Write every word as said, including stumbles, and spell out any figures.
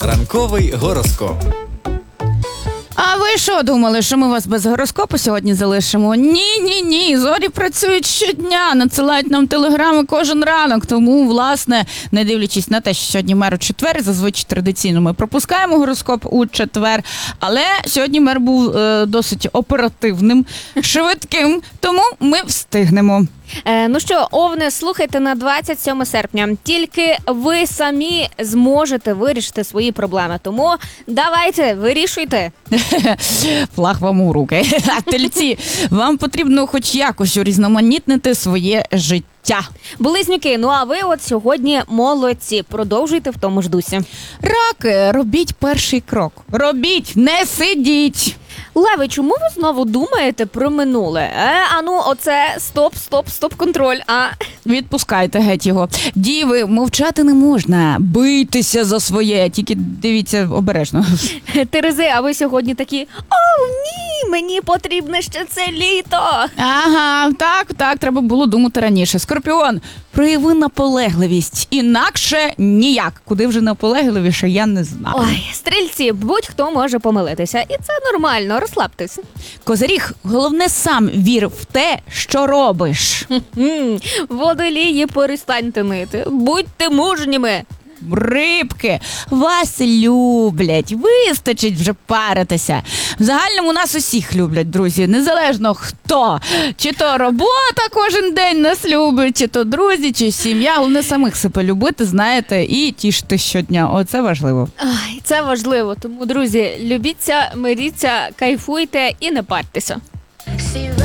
Ранковий гороскоп. А ви що думали, що ми вас без гороскопу сьогодні залишимо? Ні-ні-ні, зорі працюють щодня, надсилають нам телеграми кожен ранок. Тому, власне, не дивлячись на те, що сьогодні мер у четвер, зазвичай традиційно ми пропускаємо гороскоп у четвер, але сьогодні мер був е, досить оперативним, швидким, тому ми встигнемо. Е, ну що, Овни, слухайте на двадцять сьоме серпня. Тільки ви самі зможете вирішити свої проблеми. Тому давайте, вирішуйте. Флаг вам у руки. А тельці, вам потрібно хоч якось урізноманітнити своє життя. Близнюки, ну а ви от сьогодні молодці. Продовжуйте в тому ж дусі. Раки, робіть перший крок. Робіть, не сидіть. Леви, чому ви знову думаєте про минуле? Е, а ну, оце стоп, стоп, стоп, контроль. А Відпускайте геть його. Діви, мовчати не можна. Бийтеся за своє, тільки дивіться обережно. Терези, а ви сьогодні такі: о, ні, мені потрібне ще це літо. Ага, так, так, треба було думати раніше. Скорпіон, прояви наполегливість. Інакше ніяк. Куди вже наполегливіше, я не знаю. Ой, стрільці, будь-хто може помилитися. І це нормально, розслабтесь. Козиріг, головне сам вір в те, що робиш. М, Водолії, перестаньте нити. Будьте мужніми. Рибки, вас люблять, вистачить вже паритися. В загальному нас усіх люблять, друзі, незалежно хто. Чи то робота кожен день нас любить, чи то друзі, чи сім'я. Головне самих себе любити, знаєте, і тішити щодня. Оце важливо. Ай, це важливо, тому, друзі, любіться, миріться, кайфуйте і не парьтеся. See